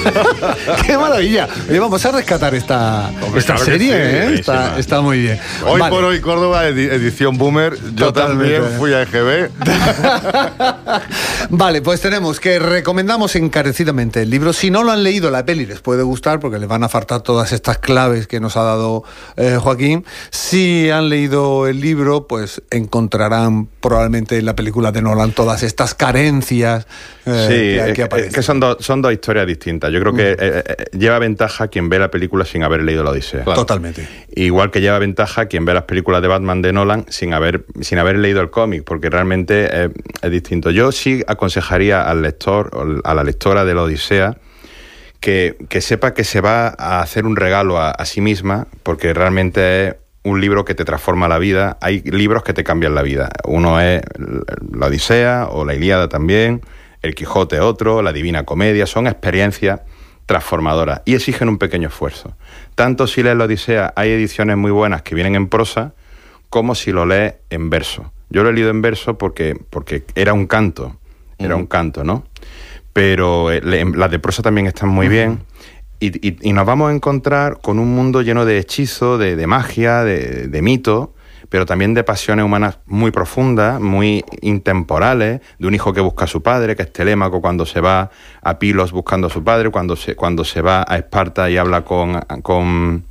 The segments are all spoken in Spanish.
¡Qué maravilla! Oye, vamos a rescatar esta claro serie, sí, está muy bien. Hoy Vale. por hoy Córdoba, edición Boomer. Yo Totalmente. también fui a EGB. Vale, pues tenemos que recomendamos encarecidamente el libro. Si no lo han leído, la peli les puede gustar porque les van a faltar todas estas claves que nos ha dado Joaquín. Si han leído el libro, pues encontrarán probablemente en la película de Nolan todas estas carencias que aparecen. Que son dos historias distintas. Yo creo que lleva ventaja quien ve la película sin haber leído la Odisea. Claro. Totalmente. Igual que lleva ventaja quien ve las películas de Batman de Nolan sin haber leído el cómic, porque realmente es distinto. Yo sí aconsejaría al lector o a la lectora de la Odisea que sepa que se va a hacer un regalo a sí misma, porque realmente es un libro que te transforma la vida. Hay libros que te cambian la vida. Uno es la Odisea o la Ilíada también, el Quijote otro, la Divina Comedia. Son experiencias transformadoras y exigen un pequeño esfuerzo. Tanto si lees la Odisea, hay ediciones muy buenas que vienen en prosa, como si lo lees en verso. Yo lo he leído en verso porque era un canto, ¿no? Pero las de prosa también están muy bien. Y nos vamos a encontrar con un mundo lleno de hechizos, de magia, de mitos, pero también de pasiones humanas muy profundas, muy intemporales, de un hijo que busca a su padre, que es Telémaco cuando se va a Pilos buscando a su padre, cuando se va a Esparta y habla con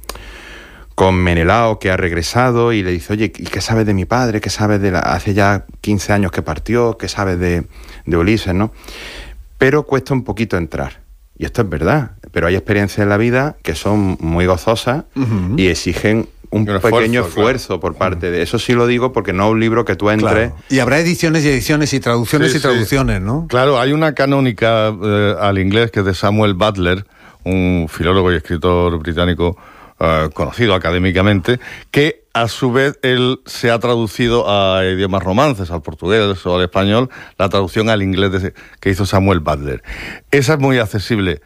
Menelao, que ha regresado, y le dice, oye, ¿y qué sabes de mi padre? ¿Qué sabes hace ya 15 años que partió? ¿Qué sabes de Ulises, no? Pero cuesta un poquito entrar. Y esto es verdad, pero hay experiencias en la vida que son muy gozosas y exigen un pequeño esfuerzo por parte de... Eso sí lo digo porque no es un libro que tú entres... Claro. Y habrá ediciones y ediciones y traducciones y traducciones, ¿no? Claro, hay una canónica al inglés que es de Samuel Butler, un filólogo y escritor británico conocido académicamente, que a su vez él se ha traducido a idiomas romances, al portugués o al español, la traducción al inglés que hizo Samuel Butler. Esa es muy accesible.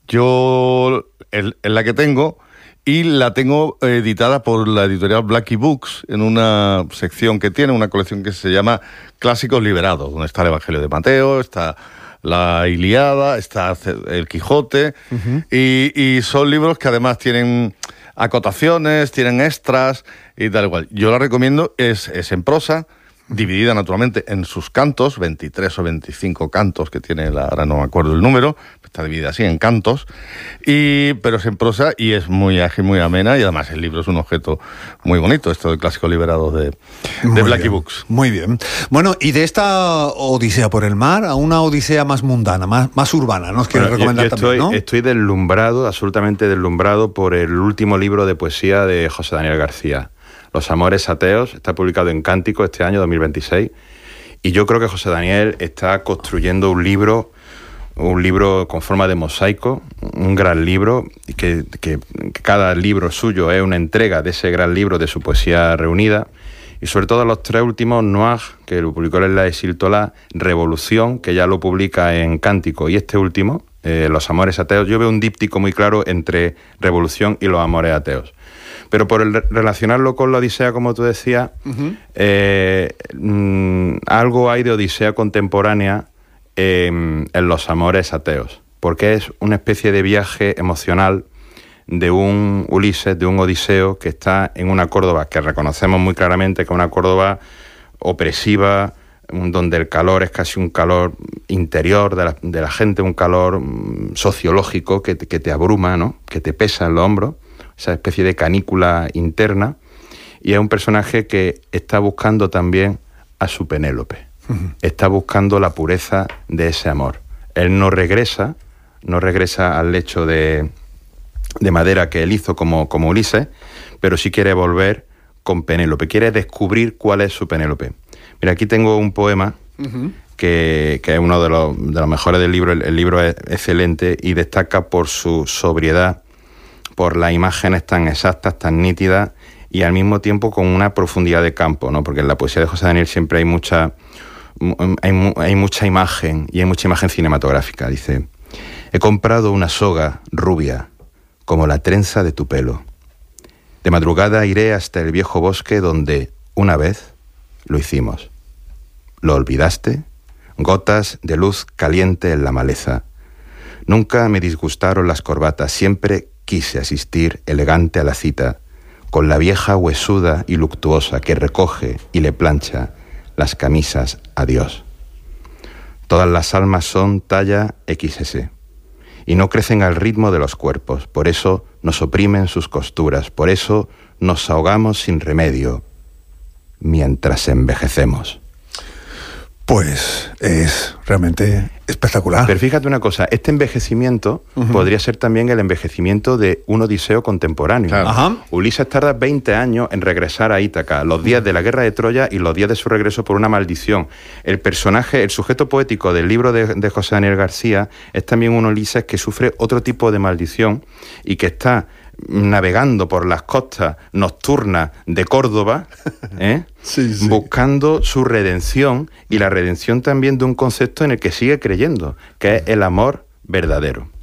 Yo es la que tengo y la tengo editada por la editorial Blackie Books en una sección que tiene, una colección que se llama Clásicos Liberados, donde está el Evangelio de Mateo, está la Ilíada, está el Quijote, y son libros que además tienen acotaciones, tienen extras y tal igual. Yo la recomiendo, es en prosa, dividida naturalmente en sus cantos, 23 o 25 cantos que tiene, ahora no me acuerdo el número, está dividida así en cantos, pero es en prosa y es muy ágil, muy amena, y además el libro es un objeto muy bonito, esto de Clásicos Liberados de Blackie Books. Muy bien. Bueno, y de esta Odisea por el mar a una Odisea más mundana, más urbana, ¿nos quieres recomendar también, ¿no? Estoy deslumbrado, absolutamente deslumbrado por el último libro de poesía de José Daniel García, Los Amores Ateos. Está publicado en Cántico este año, 2026, y yo creo que José Daniel está construyendo un libro con forma de mosaico, un gran libro, que cada libro suyo es una entrega de ese gran libro de su poesía reunida, y sobre todo los tres últimos, Noir, que lo publicó en la Exiltola, Revolución, que ya lo publica en Cántico, y este último, Los Amores Ateos. Yo veo un díptico muy claro entre Revolución y Los Amores Ateos. Pero por relacionarlo con la Odisea, como tú decías, algo hay de Odisea contemporánea en Los Amores Ateos, porque es una especie de viaje emocional de un Ulises, de un Odiseo que está en una Córdoba que reconocemos muy claramente que es una Córdoba opresiva, donde el calor es casi un calor interior de la gente, un calor sociológico que te abruma, ¿no? Que te pesa en los hombros, esa especie de canícula interna, y es un personaje que está buscando también a su Penélope. Está buscando la pureza de ese amor. Él no regresa al lecho de madera que él hizo como Ulises, pero sí quiere volver con Penélope, quiere descubrir cuál es su Penélope. Mira, aquí tengo un poema que es uno de los mejores del libro. El libro es excelente y destaca por su sobriedad, por las imágenes tan exactas, tan nítidas, y al mismo tiempo con una profundidad de campo, ¿no? Porque en la poesía de José Daniel siempre hay mucha imagen, y hay mucha imagen cinematográfica. Dice: he comprado una soga rubia, como la trenza de tu pelo. De madrugada iré hasta el viejo bosque donde, una vez, lo hicimos. ¿Lo olvidaste? Gotas de luz caliente en la maleza. Nunca me disgustaron las corbatas, siempre quise asistir elegante a la cita, con la vieja huesuda y luctuosa que recoge y le plancha las camisas a Dios. Todas las almas son talla XS y no crecen al ritmo de los cuerpos, por eso nos oprimen sus costuras, por eso nos ahogamos sin remedio mientras envejecemos. Pues es realmente espectacular. Pero fíjate una cosa, este envejecimiento podría ser también el envejecimiento de un odiseo contemporáneo. Claro. Ajá. Ulises tarda 20 años en regresar a Ítaca, los días de la guerra de Troya y los días de su regreso por una maldición. El personaje, el sujeto poético del libro de José Daniel García es también un Ulises que sufre otro tipo de maldición y que está navegando por las costas nocturnas de Córdoba, Sí. buscando su redención y la redención también de un concepto en el que sigue creyendo, que es el amor verdadero.